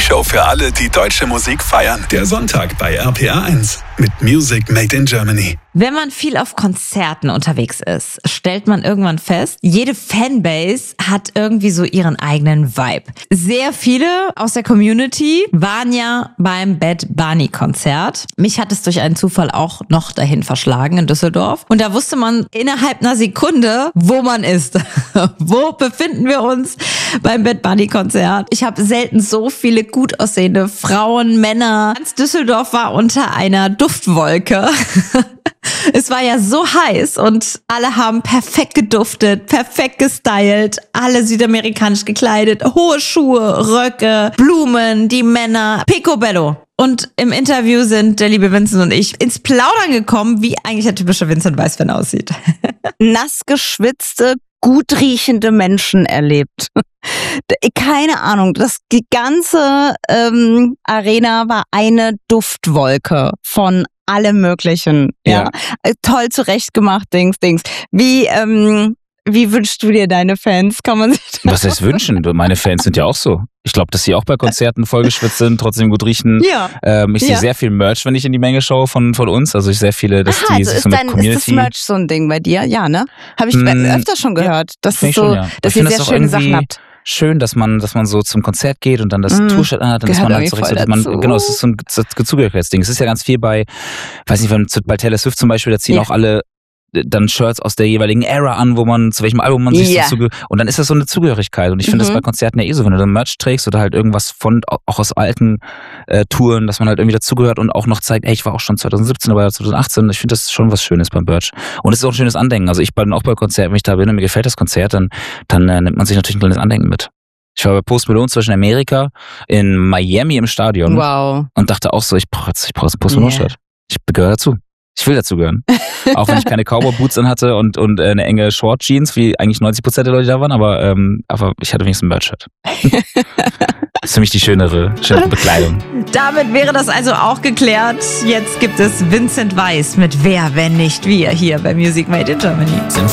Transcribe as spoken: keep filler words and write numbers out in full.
Show für alle, die deutsche Musik feiern. Der Sonntag bei R P R eins mit Music Made in Germany. Wenn man viel auf Konzerten unterwegs ist, stellt man irgendwann fest, jede Fanbase hat irgendwie so ihren eigenen Vibe. Sehr viele aus der Community waren ja beim Bad Bunny Konzert. Mich hat es durch einen Zufall auch noch dahin verschlagen in Düsseldorf. Und da wusste man innerhalb einer Sekunde, wo man ist. Wo befinden wir uns beim Bad Bunny Konzert? Ich habe selten so viele gut aussehende Frauen, Männer. Ganz Düsseldorf war unter einer Duftwolke. Es war ja so heiß und alle haben perfekt geduftet, perfekt gestylt, alle südamerikanisch gekleidet, hohe Schuhe, Röcke, Blumen, die Männer, picobello. Und im Interview sind der liebe Vincent und ich ins Plaudern gekommen, wie eigentlich der typische Vincent Weiss-Fan aussieht. Nass geschwitzte, gut riechende Menschen erlebt. Keine Ahnung, das, die ganze ähm, Arena war eine Duftwolke von allem Möglichen. Ja. ja. Toll zurechtgemacht, Dings, Dings. Wie, ähm, wie wünschst du dir deine Fans? Kann man sich das Was heißt wünschen? Meine Fans sind ja auch so. Ich glaube, dass sie auch bei Konzerten vollgeschwitzt sind, trotzdem gut riechen. Ja. Ähm, ich ja. sehe sehr viel Merch, wenn ich in die Menge schaue von, von uns. Also ich sehe viele, dass Aha, die also sich ist, so mit dein, Community... ist das Merch so ein Ding bei dir? Ja, ne? Habe ich Mm, öfter schon gehört. Ja, dass es so, schon, ja. dass ich ihr sehr das schöne Sachen habt. Schön, dass man, dass man so zum Konzert geht und dann das Mm, Tour-Shirt anhat, dann ist man halt so, dass man, dazu. genau, es ist so ein Zugehörigkeitsding. Es ist ja ganz viel bei, weiß nicht, bei Taylor Swift zum Beispiel, da ziehen ja. auch alle dann Shirts aus der jeweiligen Era an, wo man, zu welchem Album man sich ja. so zuge- und dann ist das so eine Zugehörigkeit und ich finde mhm. das bei Konzerten ja eh so, wenn du dann Merch trägst oder halt irgendwas von, auch aus alten äh, Touren, dass man halt irgendwie dazugehört und auch noch zeigt, ey, ich war auch schon zwanzig siebzehn dabei, zwanzig achtzehn, ich finde das schon was Schönes beim Merch und es ist auch ein schönes Andenken, also ich bin auch bei Konzerten, wenn ich da bin und mir gefällt das Konzert, dann, dann äh, nimmt man sich natürlich ein kleines Andenken mit. Ich war bei Post Malone zwischen Amerika in Miami im Stadion wow. und dachte auch so, ich brauche jetzt, ich brauche jetzt ein Post Malone Shirt. Ich gehöre dazu. Ich will dazugehören. Auch wenn ich keine Cowboy-Boots anhatte und, und äh, eine enge Short-Jeans, wie eigentlich neunzig Prozent der Leute da waren, aber, ähm, aber ich hatte wenigstens ein Merch-Shirt. Das ist für mich die schönere, schönere Bekleidung. Damit wäre das also auch geklärt. Jetzt gibt es Vincent Weiss mit Wer, wenn nicht wir, hier bei Music Made in Germany.